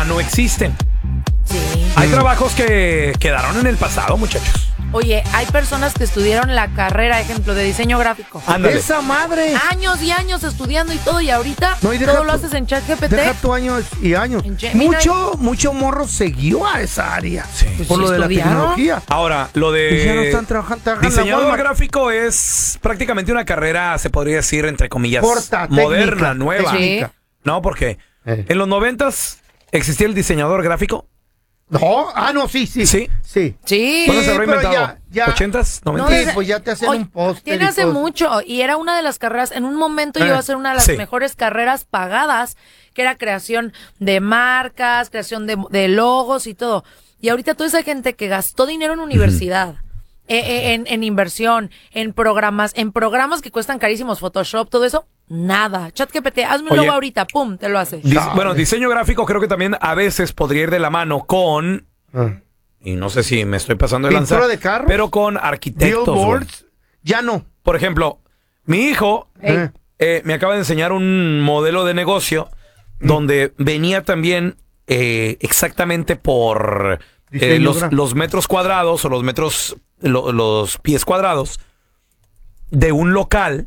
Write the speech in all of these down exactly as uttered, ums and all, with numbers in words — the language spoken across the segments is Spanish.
no existen. Sí. Hay trabajos que quedaron en el pasado, muchachos. Oye, hay personas que estudiaron la carrera, ejemplo, de diseño gráfico. Ándale. ¡Esa madre! Años y años estudiando y todo, y ahorita No, y deja todo tu- lo haces en ChatGPT. Deja tu años y años. En Gemini. Mucho, mucho morro siguió a esa área. Sí. Pues por sí, lo de la estudiaron. tecnología. Ahora, lo Y ya no de están trabajando. trabajan en la diseñador Walmart. gráfico es prácticamente una carrera, se podría decir, entre comillas, Corta, moderna, técnica, nueva. técnica. No, porque Eh. en los noventas existía el diseñador gráfico. No, ah, no, sí, sí. Sí. Sí. Sí. ¿Cuándo se Sí, habrá pero inventado? ya- ya- ¿ochentas? No, ¿noventas? Sí, desde- pues ya te hacen Oye, un póster Tiene y hace todo. mucho, y era una de las carreras, en un momento Eh, llegó a ser una de las sí. mejores carreras pagadas, que era creación de marcas, creación de, de logos y todo. Y ahorita toda esa gente que gastó dinero en universidad, eh, eh, en, en inversión, en programas, en programas que cuestan carísimos, Photoshop, todo eso, nada. ChatGPT, hazme un Oye. logo ahorita, pum, te lo hace. Dis- Dale. bueno, diseño gráfico creo que también a veces podría ir de la mano con, Ah. y no sé si me estoy pasando de ¿Pintura lanza, de carros? pero con arquitectos. güey. Billboards, ya no. Por ejemplo, mi hijo Ey. Eh. eh, me acaba de enseñar un modelo de negocio donde venía también eh, exactamente por eh, Diseño los, gráfico. los metros cuadrados o los metros, lo- los pies cuadrados de un local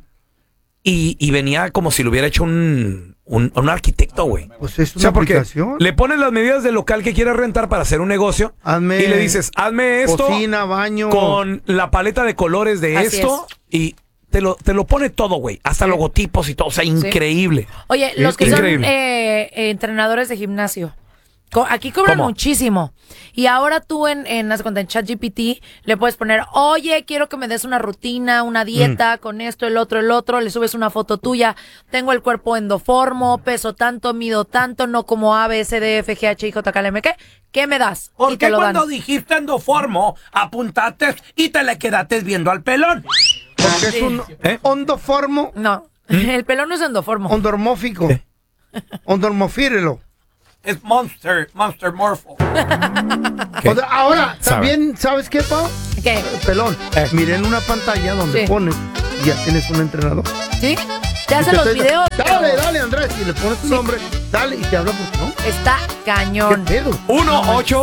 y, y venía como si lo hubiera hecho un, un, un arquitecto, güey. Pues es O una sea, porque aplicación. le pones las medidas del local que quieres rentar para hacer un negocio Hazme y le dices, hazme esto cocina, baño. con la paleta de colores de Así esto y te lo, te lo pone todo, güey. Hasta logotipos y todo. O sea, increíble. Oye, Sí, los que es son increíble. eh, eh, entrenadores de gimnasio. Co- Aquí cobran ¿Cómo? muchísimo. Y ahora tú en, en, haz de cuenta, en ChatGPT le puedes poner, oye, quiero que me des una rutina, una dieta con esto, el otro, el otro. Le subes una foto tuya. Tengo el cuerpo endoformo, peso tanto, mido tanto, no como A, B, C, D, F, G, H, I, J, K, L, M, ¿qué? ¿Qué me das? Y te lo dan. dijiste endoformo, apuntaste y te le quedaste viendo al pelón? Porque es un ¿Eh? ondoformo, No, el pelón no es endoformo. ondormófico. Ondormofírelo. Es Monster, Monster Morpho. ¿Qué? O sea, ahora, Sabe. también, ¿sabes qué, Pau? ¿Qué? Pelón, miré en una pantalla donde Sí. pones y ya tienes un entrenador. ¿Sí? Te Y hacen te los está- videos. Dale, dale, Andrés, y le pones tu nombre, dale, y te habla porque no. Está ¿Qué cañón. pedo? uno ocho